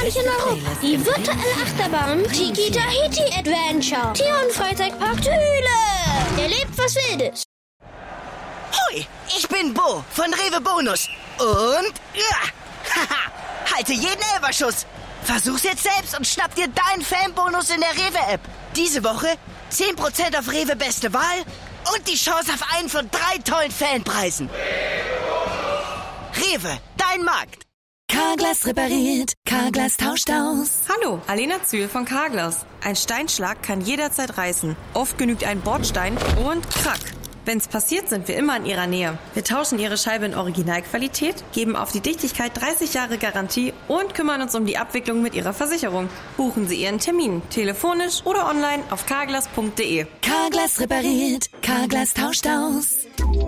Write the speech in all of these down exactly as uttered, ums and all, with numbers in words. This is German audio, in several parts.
einmalig in Europa. Die virtuelle Achterbahn Tiki Tahiti Adventure. Tier- und Freizeitpark Thüle. Erlebt was Wildes. Hoi, ich bin Bo von Rewe Bonus. Und, ja, haha, halte jeden Elferschuss. Versuch's jetzt selbst und schnapp dir deinen Fanbonus in der Rewe-App. Diese Woche zehn Prozent auf Rewe Beste Wahl und die Chance auf einen von drei tollen Fanpreisen. Rewe, dein Markt. Carglass repariert, Carglass tauscht aus. Hallo, Alena Zühl von Carglass. Ein Steinschlag kann jederzeit reißen. Oft genügt ein Bordstein und krack. Wenn's passiert, sind wir immer in Ihrer Nähe. Wir tauschen Ihre Scheibe in Originalqualität, geben auf die Dichtigkeit dreißig Jahre Garantie und kümmern uns um die Abwicklung mit Ihrer Versicherung. Buchen Sie Ihren Termin, telefonisch oder online auf carglass punkt de. Carglass repariert, Carglass tauscht aus.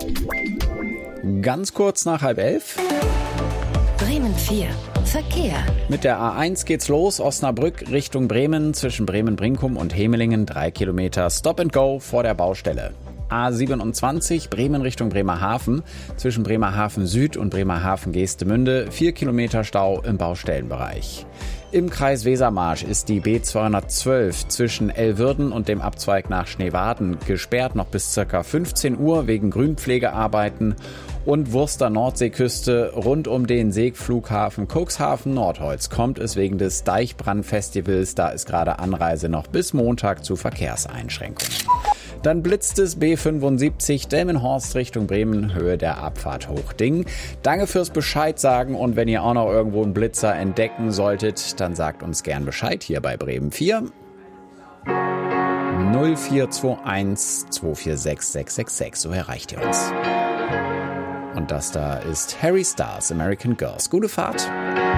Ganz kurz nach halb elf. Bremen vier. Verkehr. Mit der A eins geht's los, Osnabrück Richtung Bremen, zwischen Bremen-Brinkum und Hemelingen, drei Kilometer Stop and Go vor der Baustelle. A siebenundzwanzig Bremen Richtung Bremerhaven, zwischen Bremerhaven Süd und Bremerhaven Geestemünde, vier Kilometer Stau im Baustellenbereich. Im Kreis Wesermarsch ist die B zweihundertzwölf zwischen Elwürden und dem Abzweig nach Schneewarden gesperrt, noch bis ca. fünfzehn Uhr wegen Grünpflegearbeiten. Und Wurster Nordseeküste rund um den Seeflughafen Cuxhaven Nordholz kommt es wegen des Deichbrandfestivals, da ist gerade Anreise noch bis Montag zu Verkehrseinschränkungen. Dann blitzt es B fünfundsiebzig Delmenhorst Richtung Bremen, Höhe der Abfahrt Hochding. Danke fürs Bescheid sagen und wenn ihr auch noch irgendwo einen Blitzer entdecken solltet, dann sagt uns gern Bescheid hier bei Bremen vier. null vier zwei eins zwei vier sechs sechs sechs sechs, so erreicht ihr uns. Und das da ist Harry Styles, American Girls. Gute Fahrt.